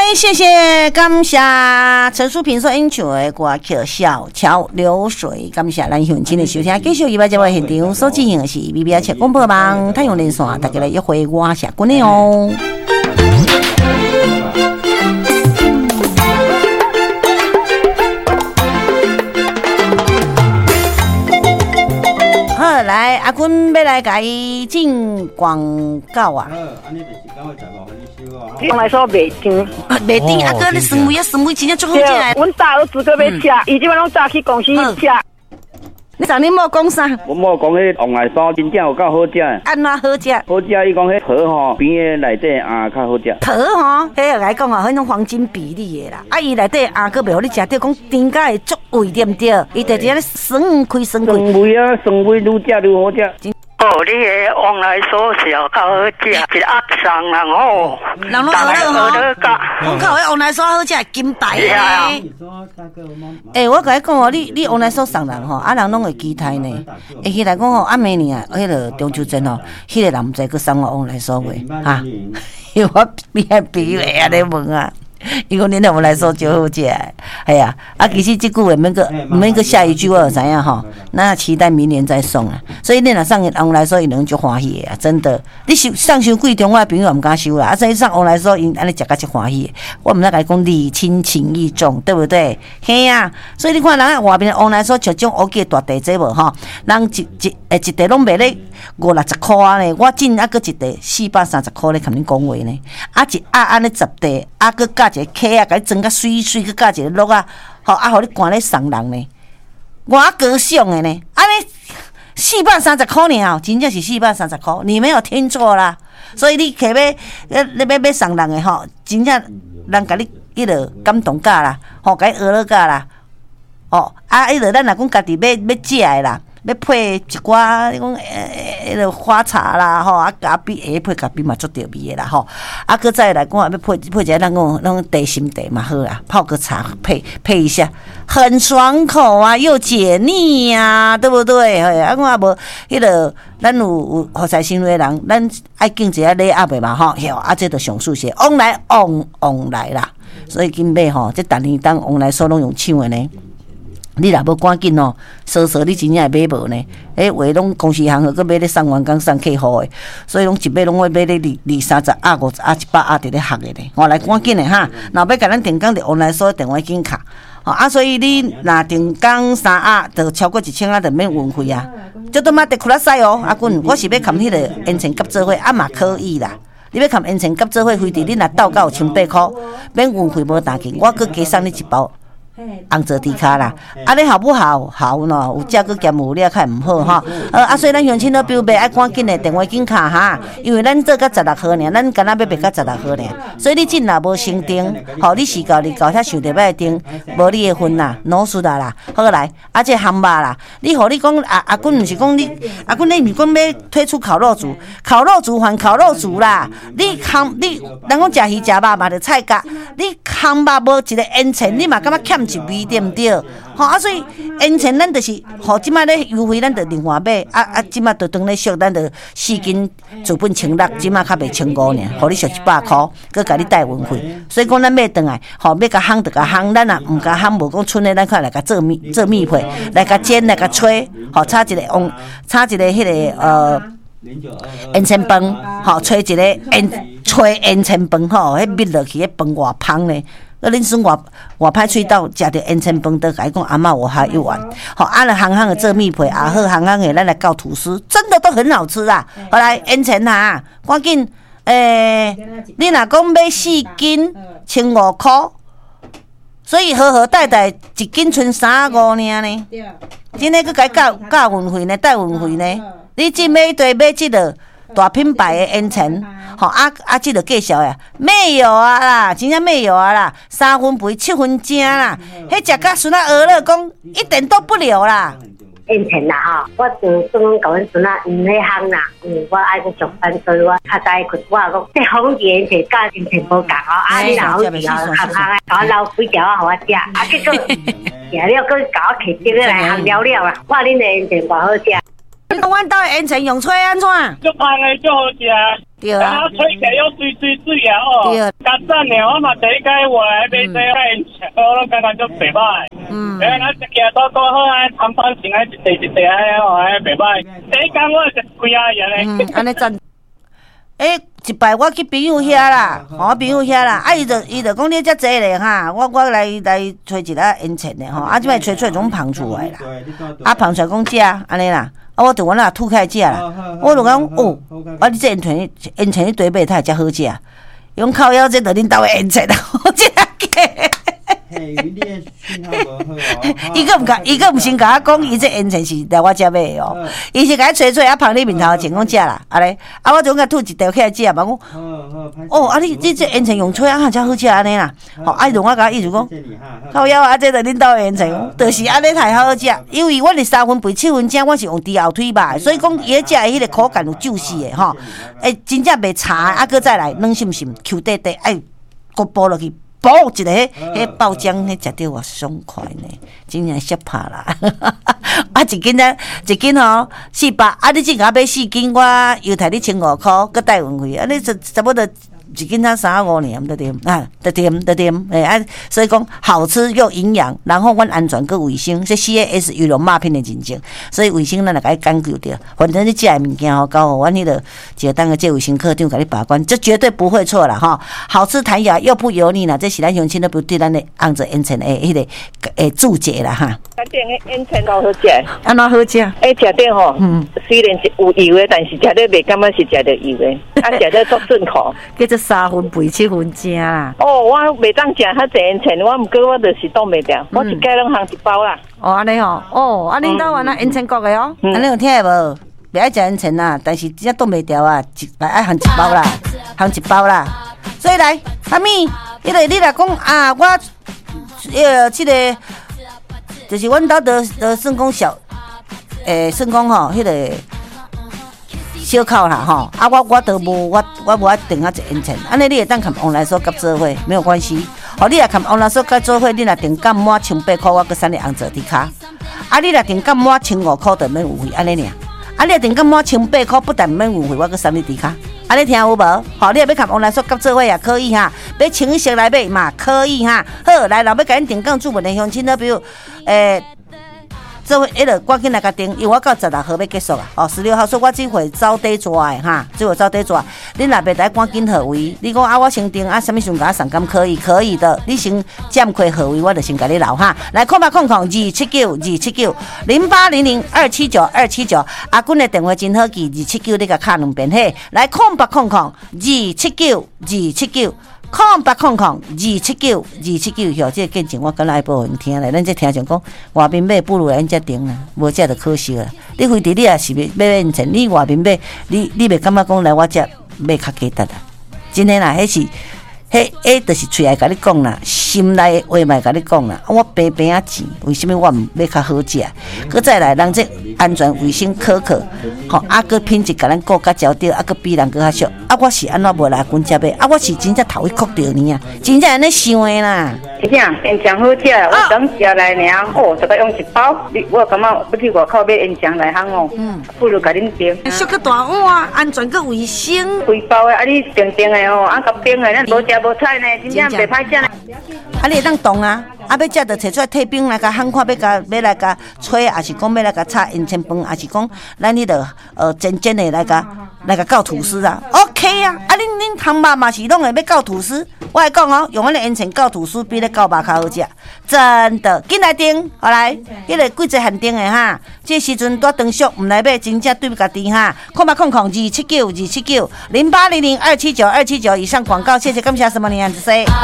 谢谢，感谢陈淑萍所演唱的歌曲《小桥流水》，感谢咱乡亲的收听。继续以外节目现场所进行的是 BBR 切广播网太阳连线，大家来约会我下过年哦。好，来阿坤要来甲伊进广告啊。 我来说袂甜， 袂甜，阿哥你酸味啊，酸味真正足好食的。 阮大儿子个要吃，伊即摆拢早去公司吃。 你昨日某讲啥？ 我某讲迄往来酥真正有够好食的。 安怎好食？ 好食，伊讲迄皮吼边个内底啊较好食。 皮吼，迄来讲啊，迄种黄金比例的啦。啊，伊内底啊，佫袂互你食到讲甜甲会足味对毋对？伊就只咧酸开酸开。 酸味啊，酸味愈食愈好食。 哦，你个往来酥是较好食，一个鸭肠人哦， 人拢学了吼。我靠，迄往来酥好食，金牌的。我甲你讲哦，你往来酥送人吼，啊人拢会期待呢。会期待讲吼，暗暝呢，迄个中秋节吼，迄个人毋知佮送我往来酥袂哈？因为我比话安尼问啊。伊讲恁若有来说就好食，哎呀，其实这句话免个下一句我就知影吼，那期待明年再送啊。所以恁若送往来说，伊能就欢喜的啊，真的。你送伤贵重，我的朋友也毋敢收啦。所以送往来说，因安尼食甲足欢喜。我毋知甲伊讲礼轻情意重，对不对？嘿啊，所以你看人啊外面往来说像种乌鸡大地这无吼，人一地拢卖咧50-60块啊呢，我进佫一地430块咧，甲恁讲话呢。一安尼10地，佫加一个客啊，甲你装甲水，佫加一个落啊，互互你赶咧送人呢，我高兴的呢，安尼430块尔，真正是430块，你没有听错啦。所以你客要送人的吼，真正人甲你迄落感动甲啦，吼，甲你学了甲啦，哦，迄落咱若讲家己要食的啦。要配一寡，你讲迄个花茶啦，吼，咖啡下配咖啡嘛足着味的啦，吼，搁再来讲要配一个咱讲茶心茶嘛好啦，泡个茶配一下，很爽口啊，又解腻啊，对不对？嘿，我也无迄个，咱有发财行为人，咱爱敬一下礼盒的嘛，吼，这就上数些，往来往来啦，所以今买吼，这逐年当往来所拢用抢的呢。你若无赶紧哦，稍你真正会买无呢？话拢公司行号，佮买咧送员工送客户的，所以拢一买拢要买咧20-30啊50啊100啊伫咧合的咧。我来赶紧的哈，若要甲咱订工就往来所电话紧卡。所以你若订工3啊，就超过1000啊，就免运费啊。这都嘛得苦啦塞哦，阿君，我是要含迄个烟尘甲做伙，嘛可以啦。你要含烟尘甲做伙，非得你若斗到1800块，免运费无打紧，我佮加送你一包。红泽迪卡啦，你好不好？好喏，有价佮兼有了较毋好哈。所以咱乡亲都表白爱赶紧的电话紧卡哈，因为咱做到16号尔，咱敢若要卖到16号尔，所以你真若无先订，你时到你到遐想着要订，无你的份啦，老输啦。好来，这汉肉啦，你你讲阿君毋是讲你阿君，你毋讲要推出烤肉组还烤肉组啦，你人讲食鱼食肉嘛着菜价，你汉肉无一个烟尘，你嘛感觉欠。一味对毋对？所以烟尘咱就是，即摆咧优惠，咱就另外买。即摆就当咧俗，咱就4斤做本1600，即摆较卖1500尔，互你俗100块，佮甲你带运费。所以讲咱买转来，要甲烘就甲烘，咱毋甲烘无讲剩诶，咱看来甲做蜜配，来甲煎来甲吹，炒一个迄个烟尘饭，吹一个吹烟尘饭迄蜜落去，迄饭偌香咧。恁孙外歹喙斗，食着烟尘饭，都甲伊讲阿嬷我还一碗。安尼行行的做蜜配，好行行的咱来搞吐司，真的都很好吃啊！后来烟尘啊，赶紧你若讲买4斤1500块，所以好带一斤剩35尔呢。今天佮甲伊加运费呢，带运费呢。你即买一堆买即个大品牌的烟尘。这个介绍呀，没有啊啦，真正没有啊啦，3分肥7分精啦，迄食甲孙仔鹅了讲一点都不留啦。 烟尘啦我就总讲甲阮孙仔咧烘啦，我爱去上班，所以我较早困，我讲这风烟尘甲烟尘无共你若好食烘甲我留几条互我食，结果食了佮甲我摕这个来烘了啦，我恁的烟尘偌好食。 阮兜的烟尘用吹安怎？ 足香的，足好食。 对啊。 吹起来又水啊哦。 对。 较赞的，我嘛第一届话来买这烟尘，我感觉足袂歹。咱一行都多好啊，长方形啊，一地啊，哦，袂歹。第一工我就开啊样咧。 安尼赞。一摆我去朋友遐啦，我朋友遐啦，伊就讲你遮济咧哈，我来找一个烟尘咧吼，即摆找总芳出来啦，芳出来讲食安尼啦，我就阮啦吐开食啦，我就讲哦，你这烟尘你堆买太遮好食，伊讲靠腰这着恁兜的烟尘，我真假。伊个毋先甲我讲，伊这烟尘是来我遮买的哦。伊是甲我吹啊，放你面头前讲食啦，安尼，我就甲吐一条起来食嘛，讲哦，你这烟尘用吹啊，遮好食安尼啦。伊就我甲意思讲，靠腰这着恁兜的烟尘，就是安尼太好食。因为阮是3分肥7分精，我是用猪后腿肉，所以讲伊食的迄个口感有救死的吼。真正袂差，搁再来软心心 Q 底底，搁剥落去。补一个迄爆浆，迄食着偌爽快呢，真正吓怕啦！一斤吼400，你只甲买4斤，我又摕你1500块，搁带运费，你差不多一斤才35呢，对对啊，对，所以讲好吃又营养，然后阮安全搁卫生，这 CAS 鱼龙肉片的认证，所以卫生咱来甲伊讲究着。反正你食的物件吼，交互阮迄个一个当个这卫生科长甲你把关，这绝对不会错啦吼。好吃弹牙又不油腻啦，这是咱乡亲都不对咱的红色烟尘的迄个注解啦哈。 店的烟尘好食， 安怎好食？ 食店吼，虽然有油的，但是食了袂感觉是食着油的，食了足顺口。 叫做3分肥7分精啦。 哦，我袂当食遐济烟尘，我毋过我就是挡袂掉，我一家拢行一包啦。 安尼吼，恁兜安那烟尘国的哦，安尼有听无？袂爱食烟尘啦，但是真挡袂掉啊，爱行一包啦，行一包啦。所以来，阿咪，你来讲啊，我这个就是阮兜的算讲小，算讲吼，迄个。小口啦吼，我都无我无爱订啊一烟尘，安尼你会当含往来所甲做伙没有关系。你若含往来所甲做伙，你若订干满1800块，我搁送你红色底卡。你若订干满1500块，就免有费，安尼尔。你若订干满1800块，不但免有费，我搁送你底卡。安尼听有无？你若要含往来所甲做伙也可以哈，要清色来买嘛可以哈。好，来，若要甲恁订购注文的乡亲呢，比如做迄个赶紧来甲订，因为我到16号要结束啊，16号，所以我只会早底抓的哈，只会早底抓。恁若袂来赶紧号位，你讲我先订什么时阵甲我送敢可以？可以的，你先占开号位，我就先甲你留哈。来，0800-279-279，阿君的电话真好记，279你甲敲2遍嘿。来，0800-279-279。0800-279-279，吼，这个见证我敢来报人听咧，咱这听上讲外面买不如咱这订啦，无这就可惜啦。你非得你也是买烟尘，你外面买，你袂感觉讲来我这买较价值啦？真诶啦，迄是。迄就是嘴爱甲你讲啦，心内的话嘛甲你讲啦。我平平啊钱，为什么我唔要较好食？佮再来，人这安全卫生可靠，佮品质甲咱顾较焦点，佮比人较俗。我是安怎无来阮遮买？我是真正头一哭着呢啊！真正安尼想的啦。 真正烟肠好食，我刚食来尔，这个用一包，我感觉要去外口买烟肠来烘哦，不如甲恁订。 俗个大碗，安全佮卫生。 规包的，你订的哦，甲冰的，咱无食无菜呢，真正袂歹食呢。 你会当动啊！要食就摕出来退冰来甲烘看，要来甲吹，还是讲要来甲炒烟尘饭，还是讲咱迄个煎的来甲搞吐司啊 ？OK 啊！恁烘肉嘛是拢会要搞吐司，我来讲哦，用阮的烟尘搞吐司比咧搞肉较好食，真的。紧来订，好来，迄个季节限定的哈，这时阵带长俗，唔来买，真正对不家己哈。0800-279-279，0800-279-279以上广告，谢谢，感谢什么呢？